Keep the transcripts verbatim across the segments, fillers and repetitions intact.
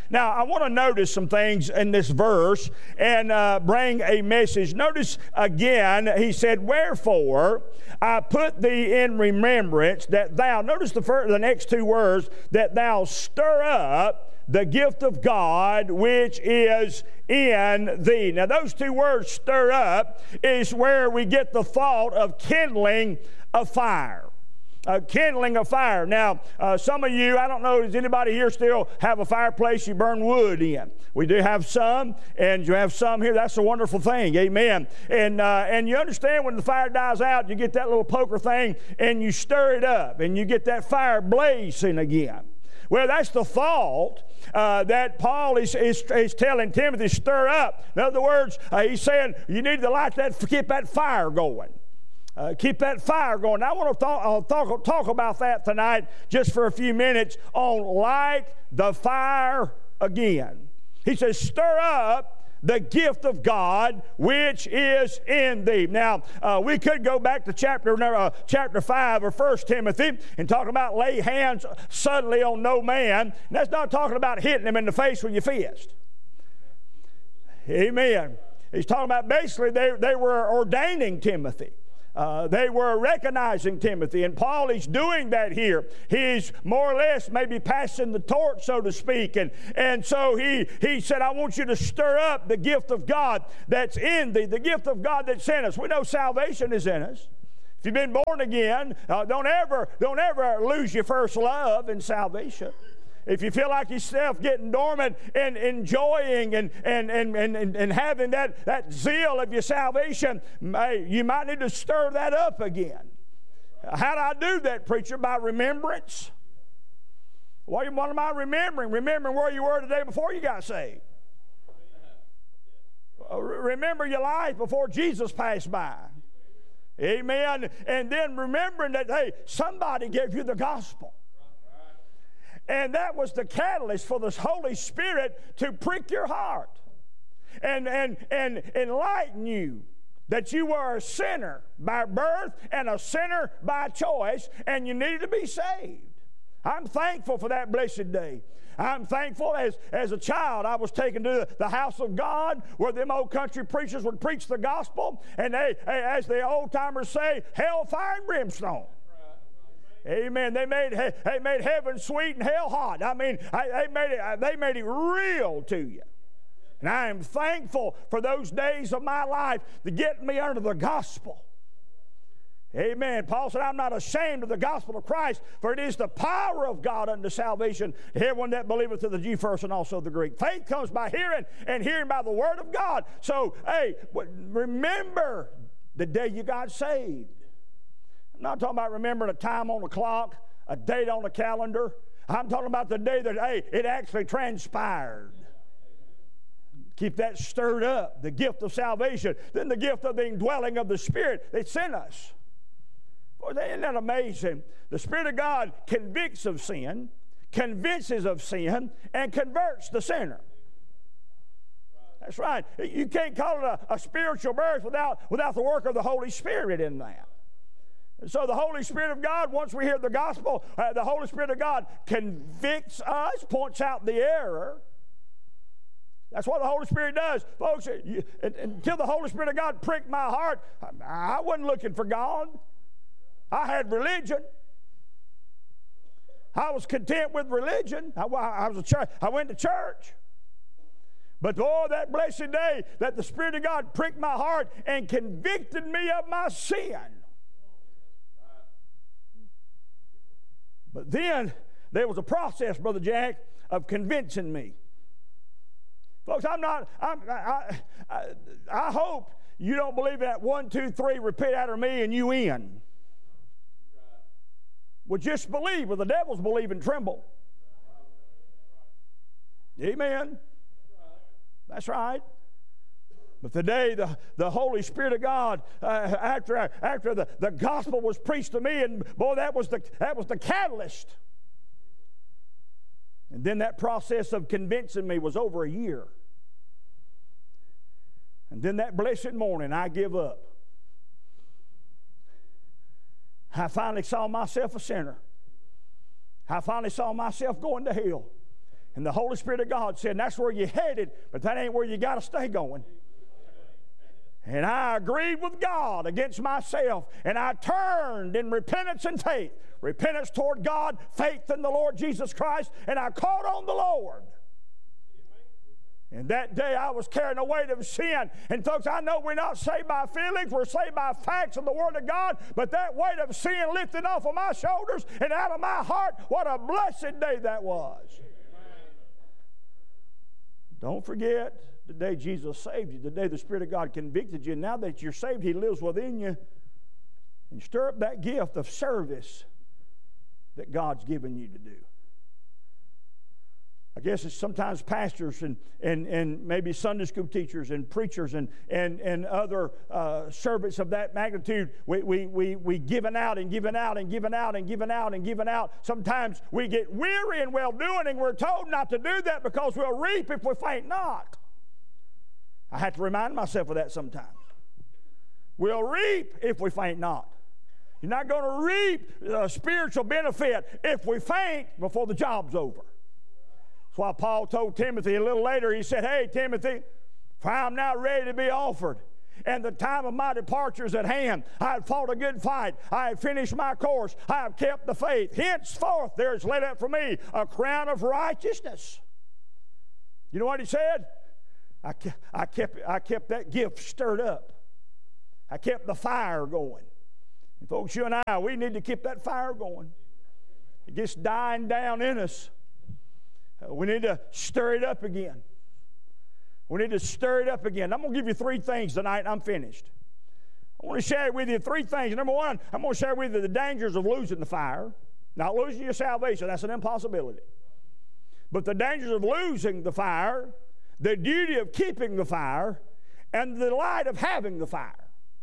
Now, I want to notice some things in this verse and uh, bring a message. Notice again, he said, wherefore I put thee in remembrance that thou, notice the, first, the next two words, that thou stir up the gift of God which is in thee. Now, those two words, stir up, is where we get the thought of kindling a fire. Uh, kindling a fire. Now, uh, some of you, I don't know, does anybody here still have a fireplace you burn wood in? We do have some, and you have some here. That's a wonderful thing. Amen. And uh, and you understand when the fire dies out, you get that little poker thing, and you stir it up, and you get that fire blazing again. Well, that's the thought uh, that Paul is, is, is telling Timothy, stir up. In other words, uh, he's saying you need to light that, keep that fire going. Uh, keep that fire going. Now, I want to talk, I'll talk, talk about that tonight just for a few minutes on light the fire again. He says, stir up the gift of God which is in thee. Now, uh, we could go back to chapter, uh, chapter five or First Timothy and talk about lay hands suddenly on no man. And that's not talking about hitting him in the face with your fist. Amen. He's talking about basically they, they were ordaining Timothy. Uh, they were recognizing Timothy, and Paul is doing that here. He's more or less maybe passing the torch, so to speak, and, and so he, he said, I want you to stir up the gift of God that's in thee, the gift of God that's in us. We know salvation is in us. If you've been born again, uh, don't ever, don't ever lose your first love in salvation. If you feel like yourself getting dormant and enjoying and, and, and, and, and having that, that zeal of your salvation, you might need to stir that up again. How do I do that, preacher? By remembrance. What, what am I remembering? Remembering where you were the day before you got saved. Remember your life before Jesus passed by. Amen. And then remembering that, hey, somebody gave you the gospel. And that was the catalyst for the Holy Spirit to prick your heart and, and, and enlighten you that you were a sinner by birth and a sinner by choice, and you needed to be saved. I'm thankful for that blessed day. I'm thankful as, as a child I was taken to the house of God where them old country preachers would preach the gospel, and they, as the old timers say, hellfire and brimstone. Amen. They made they made heaven sweet and hell hot. I mean, they made it they made it real to you. And I am thankful for those days of my life to get me under the gospel. Amen. Paul said, I'm not ashamed of the gospel of Christ, for it is the power of God unto salvation to everyone that believeth, to the Jew first and also the Greek. Faith comes by hearing, and hearing by the word of God. So, hey, remember the day you got saved. I'm not talking about remembering a time on the clock, a date on the calendar. I'm talking about the day that, hey, it actually transpired. Keep that stirred up, the gift of salvation, then the gift of the indwelling of the Spirit that's in us. Boy, isn't that amazing? The Spirit of God convicts of sin, convinces of sin, and converts the sinner. That's right. You can't call it a, a spiritual birth without, without the work of the Holy Spirit in that. So the Holy Spirit of God, once we hear the gospel, uh, the Holy Spirit of God convicts us, points out the error. That's what the Holy Spirit does. Folks, you, until the Holy Spirit of God pricked my heart, I, I wasn't looking for God. I had religion. I was content with religion. I, I, was a church, I went to church. But oh, that blessed day that the Spirit of God pricked my heart and convicted me of my sin. But then there was a process, Brother Jack, of convincing me. Folks, I'm not, I'm, I, I, I hope you don't believe that one, two, three, repeat after me and you in. Well, just believe, or the devils believe and tremble. Amen. That's right. But today, the, the Holy Spirit of God, uh, after, after the, the gospel was preached to me, and boy, that was, the, that was the catalyst. And then that process of convincing me was over a year. And then that blessed morning, I give up. I finally saw myself a sinner. I finally saw myself going to hell. And the Holy Spirit of God said, that's where you're headed, but that ain't where you got to stay going. And I agreed with God against myself, and I turned in repentance and faith. Repentance toward God, faith in the Lord Jesus Christ, and I called on the Lord. And that day I was carrying the weight of sin. And folks, I know we're not saved by feelings, we're saved by facts of the Word of God, but that weight of sin lifted off of my shoulders and out of my heart. What a blessed day that was. Don't forget the day Jesus saved you, the day the Spirit of God convicted you. And now that you're saved, He lives within you. And stir up that gift of service that God's given you to do. I guess it's sometimes pastors and, and, and maybe Sunday school teachers and preachers and, and, and other uh, servants of that magnitude, we, we, we, we giving out and giving out and giving out and giving out and giving out. Sometimes we get weary in well-doing, and we're told not to do that because we'll reap if we faint not. I have to remind myself of that sometimes. We'll reap if we faint not. You're not going to reap uh, spiritual benefit if we faint before the job's over. That's why Paul told Timothy a little later, he said, hey, Timothy, for I am now ready to be offered, and the time of my departure is at hand. I have fought a good fight. I have finished my course. I have kept the faith. Henceforth there is laid up for me a crown of righteousness. You know what he said? I kept, I kept, I kept that gift stirred up. I kept the fire going. And folks, you and I, we need to keep that fire going. It gets dying down in us. We need to stir it up again. We need to stir it up again. I'm going to give you three things tonight, and I'm finished. I want to share with you three things. Number one, I'm going to share with you the dangers of losing the fire. Not losing your salvation, that's an impossibility. But the dangers of losing the fire, the duty of keeping the fire, and the delight of having the fire.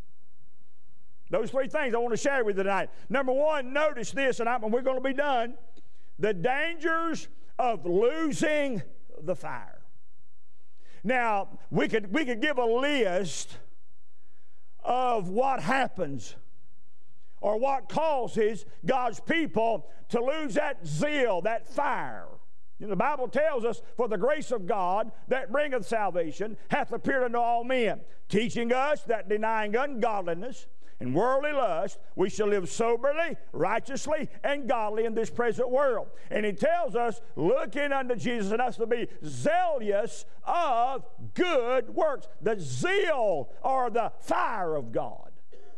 Those three things I want to share with you tonight. Number one, notice this, and, I, and we're going to be done. The dangers of losing the fire. Now, we could, we could give a list of what happens or what causes God's people to lose that zeal, that fire. You know, the Bible tells us, for the grace of God that bringeth salvation hath appeared unto all men, teaching us that denying ungodliness and worldly lust, we shall live soberly, righteously, and godly in this present world. And he tells us, looking unto Jesus and us to be zealous of good works. The zeal or the fire of God.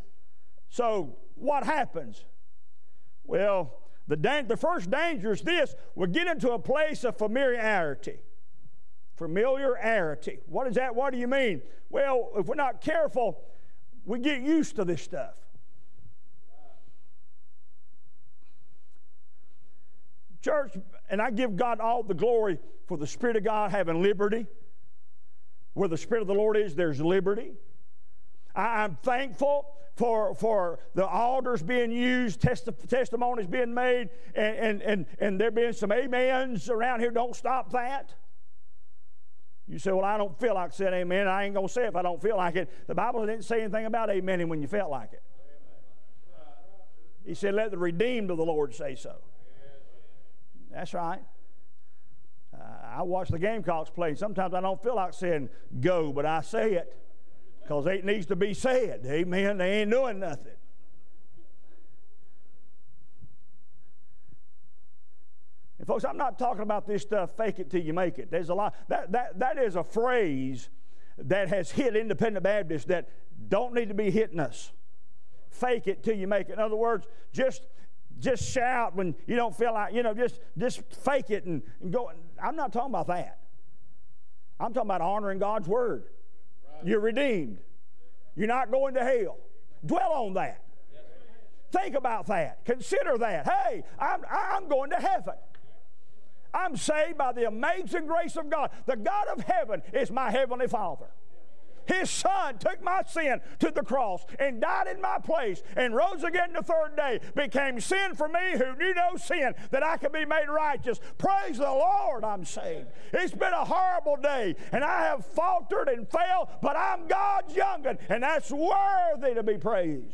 So, what happens? Well, the, da- the first danger is this. We get into a place of familiarity. Familiarity. What is that? What do you mean? Well, if we're not careful, we get used to this stuff. Church, and I give God all the glory for the Spirit of God having liberty. Where the Spirit of the Lord is, there's liberty. I, I'm thankful for, for the altars being used, testi- testimonies being made, and, and, and, and there being some amens around here. Don't stop that. You say, well, I don't feel like saying amen. I ain't going to say it if I don't feel like it. The Bible didn't say anything about amening when you felt like it. He said, let the redeemed of the Lord say so. That's right. Uh, I watch the Gamecocks play. Sometimes I don't feel like saying go, but I say it because it needs to be said. Amen. They ain't doing nothing. And folks, I'm not talking about this stuff, fake it till you make it. There's a lot. That, that, that is a phrase that has hit independent Baptists that don't need to be hitting us. Fake it till you make it. In other words, just, just shout when you don't feel like, you know, just, just fake it and, and go. I'm not talking about that. I'm talking about honoring God's word. Right. You're redeemed. You're not going to hell. Dwell on that. Think about that. Consider that. Hey, I'm, I'm going to heaven. I'm saved by the amazing grace of God. The God of heaven is my heavenly Father. His Son took my sin to the cross and died in my place and rose again the third day, became sin for me who knew no sin, that I could be made righteous. Praise the Lord, I'm saved. It's been a horrible day, and I have faltered and failed, but I'm God's young'un, and that's worthy to be praised.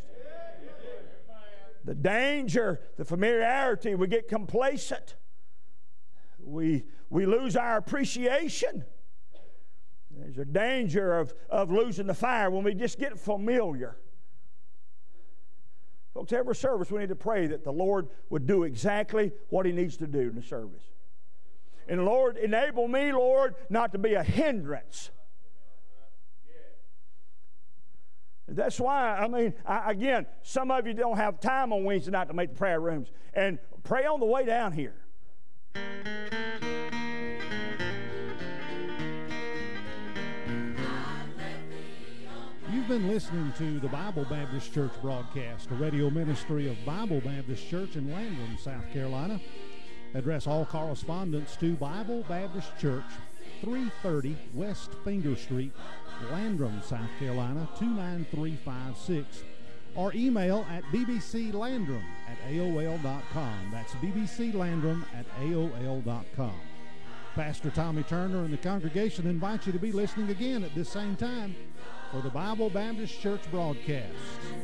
The danger, the familiarity, we get complacent. We, we lose our appreciation. There's a danger of, of losing the fire when we just get familiar. Folks, every service we need to pray that the Lord would do exactly what He needs to do in the service. And Lord, enable me, Lord, not to be a hindrance. That's why, I mean, I, again, some of you don't have time on Wednesday night to make the prayer rooms. And pray on the way down here. You've been listening to the Bible Baptist Church broadcast, a radio ministry of Bible Baptist Church in Landrum, South Carolina. Address all correspondence to Bible Baptist Church, three thirty West Finger Street, Landrum, South Carolina, two nine three five six. Or email at b b c landrum at a o l dot com. That's b b c landrum at a o l dot com. Pastor Tommy Turner and the congregation invite you to be listening again at this same time for the Bible Baptist Church broadcast.